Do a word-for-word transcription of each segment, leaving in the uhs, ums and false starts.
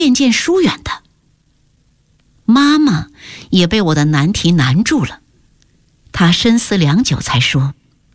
渐渐疏远的。妈妈也被我的难题难住了，她深思良久才说：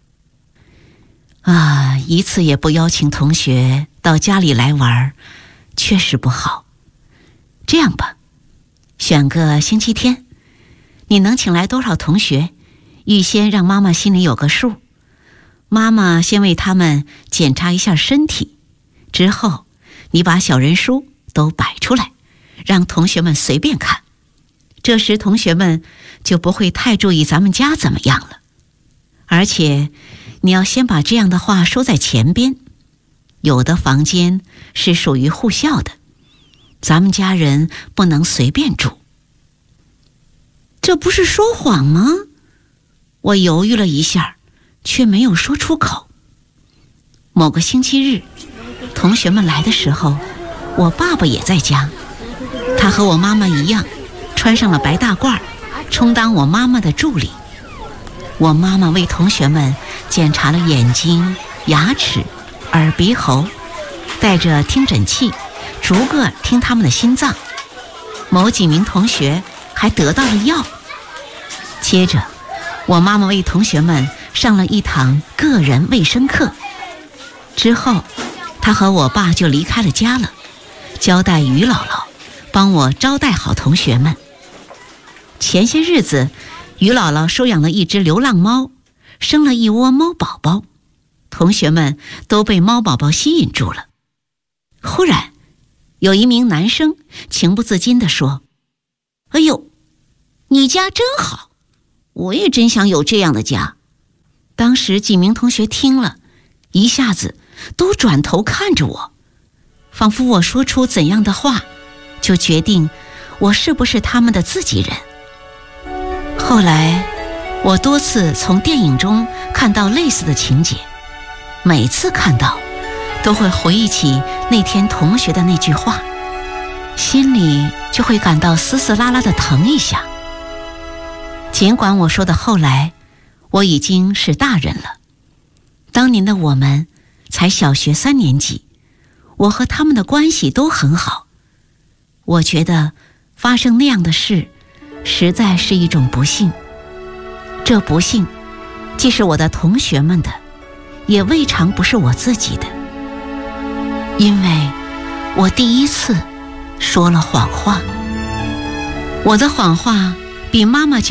啊，一次也不邀请同学到家里来玩，确实不好。这样吧，选个星期天，你能请来多少同学，预先让妈妈心里有个数。妈妈先为他们检查一下身体，之后你把小人书都摆出来，让同学们随便看。这时同学们就不会太注意咱们家怎么样了。而且你要先把这样的话说在前边，有的房间是属于护校的，咱们家人不能随便住。这不是说谎吗？我犹豫了一下，却没有说出口。某个星期日，同学们来的时候，我爸爸也在家。他和我妈妈一样，穿上了白大褂，充当我妈妈的助理。我妈妈为同学们检查了眼睛、牙齿、耳鼻喉，带着听诊器，逐个听他们的心脏。某几名同学还得到了药。接着，我妈妈为同学们上了一堂个人卫生课。之后，她和我爸就离开了家了，交代于姥姥帮我招待好同学们。前些日子，于姥姥收养了一只流浪猫，生了一窝猫宝宝，同学们都被猫宝宝吸引住了。忽然，有一名男生情不自禁地说：哎呦，你家真好，我也真想有这样的家。当时几名同学听了，一下子都转头看着我，仿佛我说出怎样的话，就决定我是不是他们的自己人。后来，我多次从电影中看到类似的情节，每次看到，都会回忆起那天同学的那句话，心里就会感到丝丝拉拉的疼一下。尽管我说的后来，我已经是大人了，当年的我们才小学三年级，我和他们的关系都很好。我觉得发生那样的事，实在是一种不幸。这不幸，既是我的同学们的，也未尝不是我自己的。因为我第一次说了谎话，我的谎话比妈妈